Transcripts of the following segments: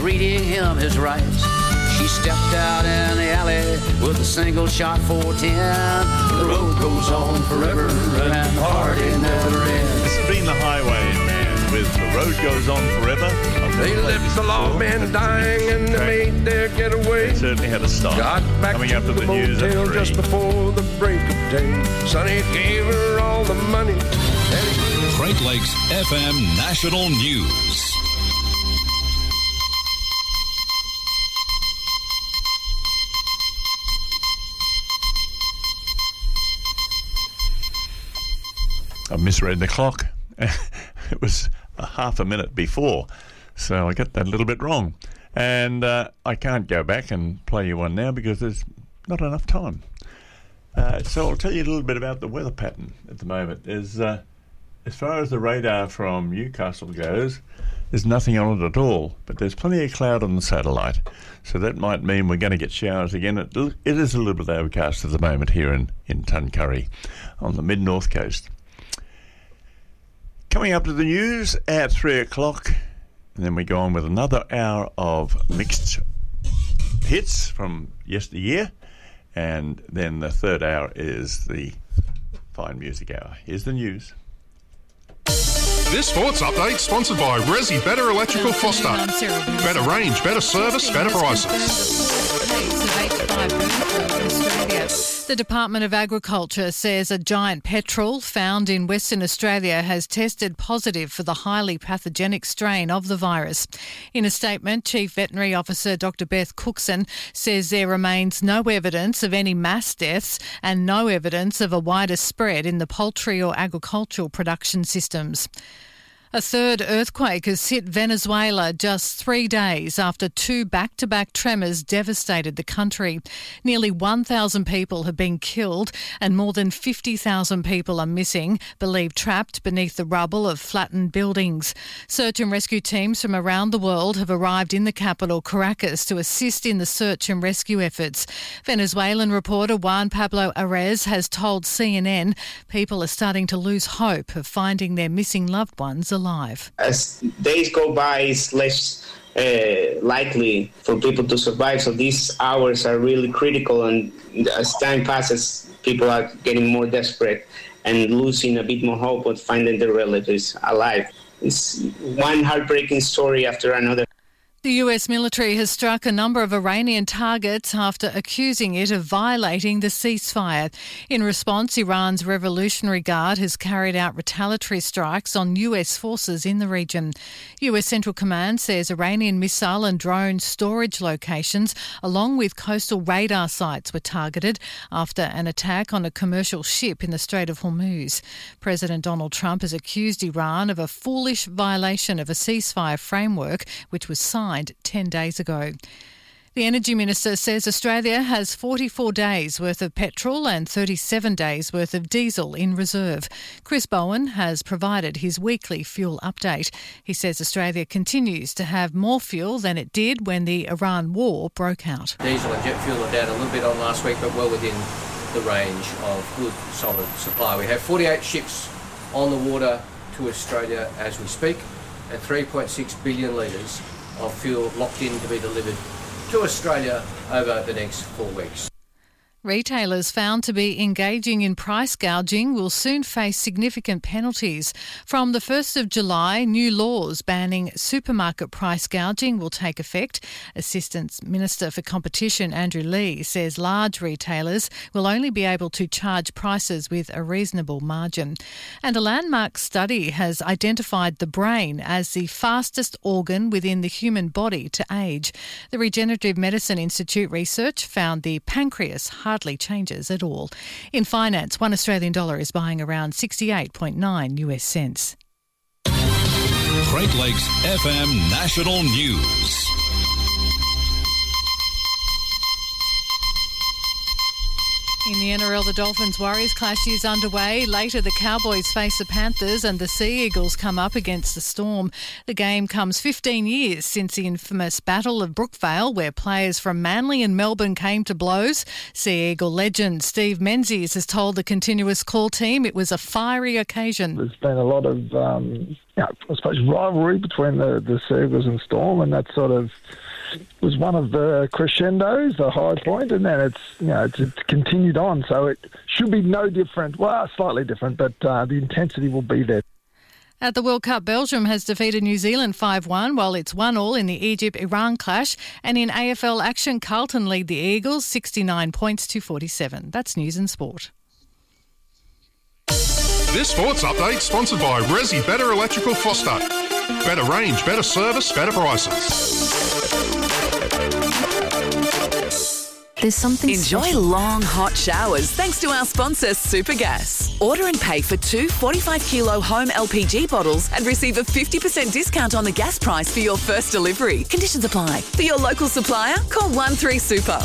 reading him his rights. She stepped out in the alley with a single shot 410. The road goes on forever and party never ends. This has been the Highwayman with The Road Goes On Forever. They left the lawman dying and they made their getaway. They certainly had a start. Got back coming to up to the motel news at 3. just before the break of day. Sonny gave her all the money. Great Lakes FM National News. I misread the clock. It was a half a minute before, so I got that a little bit wrong. And I can't go back and play you one now because there's not enough time. So I'll tell you a little bit about the weather pattern at the moment. As far as the radar from Newcastle goes, there's nothing on it at all, but there's plenty of cloud on the satellite. So that might mean we're going to get showers again. It is a little bit overcast at the moment here in Tuncurry on the mid-north coast. Coming up to the news at 3 o'clock, and then we go on with another hour of mixed hits from yesteryear, and then the third hour is the fine music hour. Here's the news. This sports update sponsored by Resi Better Electrical Foster. Better range, better service, better prices. The Department of Agriculture says a giant petrel found in Western Australia has tested positive for the highly pathogenic strain of the virus. In a statement, Chief Veterinary Officer Dr Beth Cookson says there remains no evidence of any mass deaths and no evidence of a wider spread in the poultry or agricultural production systems. A third earthquake has hit Venezuela just 3 days after 2 back-to-back tremors devastated the country. Nearly 1,000 people have been killed and more than 50,000 people are missing, believed trapped beneath the rubble of flattened buildings. Search and rescue teams from around the world have arrived in the capital, Caracas, to assist in the search and rescue efforts. Venezuelan reporter Juan Pablo Arez has told CNN people are starting to lose hope of finding their missing loved ones alive. As days go by, it's less likely for people to survive. So these hours are really critical. And as time passes, people are getting more desperate and losing a bit more hope of finding their relatives alive. It's one heartbreaking story after another. The US military has struck a number of Iranian targets after accusing it of violating the ceasefire. In response, Iran's Revolutionary Guard has carried out retaliatory strikes on US forces in the region. US Central Command says Iranian missile and drone storage locations, along with coastal radar sites, were targeted after an attack on a commercial ship in the Strait of Hormuz. President Donald Trump has accused Iran of a foolish violation of a ceasefire framework, which was signed 10 days ago. The Energy Minister says Australia has 44 days worth of petrol and 37 days worth of diesel in reserve. Chris Bowen has provided his weekly fuel update. He says Australia continues to have more fuel than it did when the Iran war broke out. Diesel and jet fuel are down a little bit on last week, but well within the range of good, solid supply. We have 48 ships on the water to Australia as we speak, and 3.6 billion litres of fuel locked in to be delivered to Australia over the next 4 weeks. Retailers found to be engaging in price gouging will soon face significant penalties. From the 1st of July, new laws banning supermarket price gouging will take effect. Assistant Minister for Competition Andrew Lee says large retailers will only be able to charge prices with a reasonable margin. And a landmark study has identified the brain as the fastest organ within the human body to age. The Regenerative Medicine Institute research found the pancreas hardly changes at all. In finance, $1 Australian dollar is buying around 68.9 US cents. Great Lakes FM National News. In the NRL, the Dolphins-Warriors clash is underway. Later, the Cowboys face the Panthers and the Sea Eagles come up against the Storm. The game comes 15 years since the infamous Battle of Brookvale, where players from Manly and Melbourne came to blows. Sea Eagle legend Steve Menzies has told the Continuous Call team it was a fiery occasion. There's been a lot of, I suppose, rivalry between the Sea Eagles and Storm, and that sort of was one of the crescendos, the high point, and then it's continued on. So it should be no different. Well, slightly different, but the intensity will be there. At the World Cup, Belgium has defeated New Zealand 5-1, while it's 1-1 in the Egypt-Iran clash. And in AFL action, Carlton lead the Eagles 69 points to 47. That's News and Sport. This sports update sponsored by Resi Better Electrical Foster. Better range, better service, better prices. There's something Enjoy long, hot showers thanks to our sponsor, Supergas. Order and pay for 2 45-kilo home LPG bottles and receive a 50% discount on the gas price for your first delivery. Conditions apply. For your local supplier, call 13-SUPER.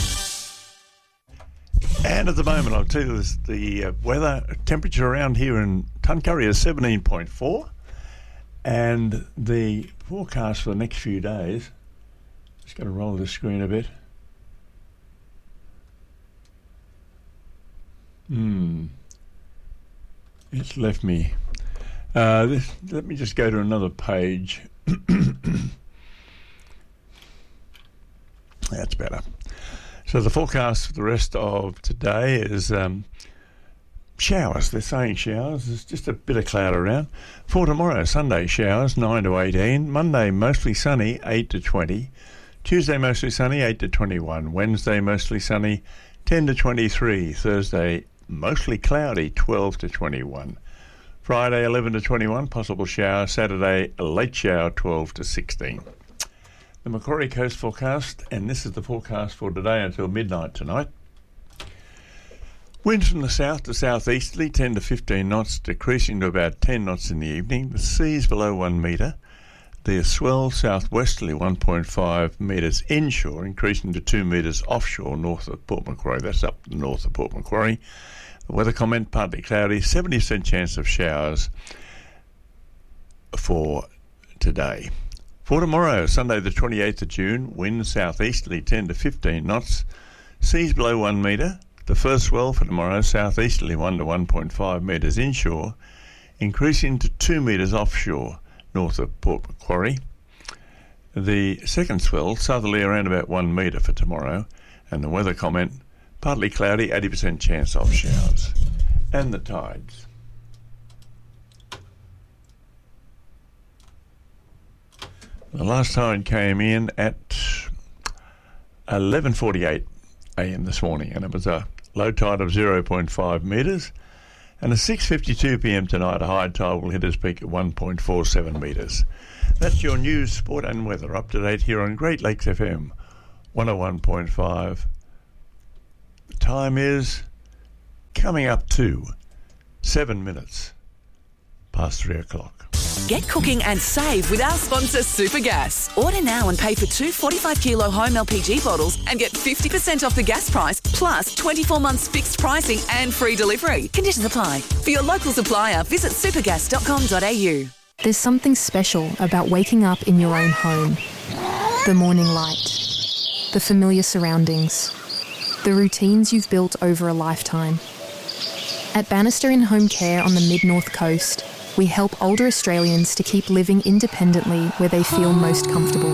And at the moment, I'll tell you the weather temperature around here in Tuncurry is 17.4. And the forecast for the next few days, just going to roll the screen a bit. It's left me. Let me just go to another page. That's better. So the forecast for the rest of today is showers. They're saying showers. There's just a bit of cloud around. For tomorrow, Sunday, showers, 9 to 18. Monday, mostly sunny, 8 to 20. Tuesday, mostly sunny, 8 to 21. Wednesday, mostly sunny, 10 to 23. Thursday, mostly cloudy, 12 to 21. Friday, 11 to 21, possible shower. Saturday, a late shower, 12 to 16. The Macquarie Coast forecast, and this is the forecast for today until midnight tonight. Winds from the south to southeasterly, 10 to 15 knots, decreasing to about 10 knots in the evening. The sea's below 1 metre. The swell southwesterly, 1.5 metres inshore, increasing to 2 metres offshore north of Port Macquarie. That's up north of Port Macquarie. The weather comment, partly cloudy, 70% chance of showers for today. For tomorrow, Sunday the 28th of June, winds southeasterly 10 to 15 knots, seas below 1 metre. The first swell for tomorrow, southeasterly 1 to 1.5 metres inshore, increasing to 2 metres offshore north of Port Macquarie. The second swell, southerly around about 1 metre for tomorrow, and the weather comment, partly cloudy, 80% chance of showers. And the tides. The last tide came in at 11:48 a.m. this morning, and it was a low tide of 0.5 metres. And at 6:52 p.m. tonight, a high tide will hit its peak at 1.47 metres. That's your news, sport and weather up to date here on Great Lakes FM 101.5. The time is coming up to 7 minutes past 3 o'clock. Get cooking and save with our sponsor, Supergas. Order now and pay for 2 45-kilo home LPG bottles and get 50% off the gas price, plus 24 months fixed pricing and free delivery. Conditions apply. For your local supplier, visit supergas.com.au. There's something special about waking up in your own home. The morning light, the familiar surroundings, the routines you've built over a lifetime. At Bannister In Home Care on the Mid-North Coast, we help older Australians to keep living independently where they feel most comfortable.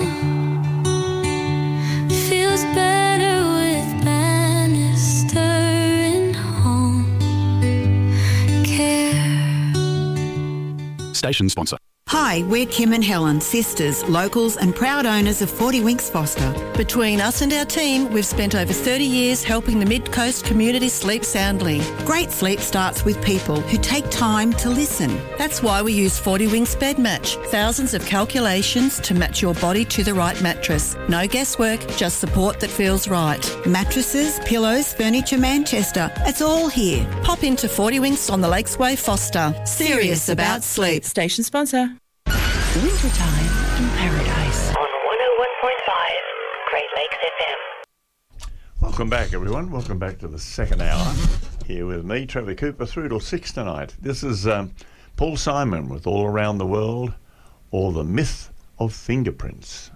Feels better with Bannister In Home Care. Station sponsor. Hi, we're Kim and Helen, sisters, locals and proud owners of 40 Winks Foster. Between us and our team, we've spent over 30 years helping the Mid-Coast community sleep soundly. Great sleep starts with people who take time to listen. That's why we use 40 Winks Bed Match. Thousands of calculations to match your body to the right mattress. No guesswork, just support that feels right. Mattresses, pillows, furniture, Manchester. It's all here. Pop into 40 Winks on the Lakesway, Foster. Serious about sleep. Station sponsor. Wintertime in Paradise. On 101.5 Great Lakes FM. Welcome back, everyone. Welcome back to the second hour. Here with me, Trevor Cooper, through till 6 tonight. This is Paul Simon with All Around the World, or The Myth of Fingerprints.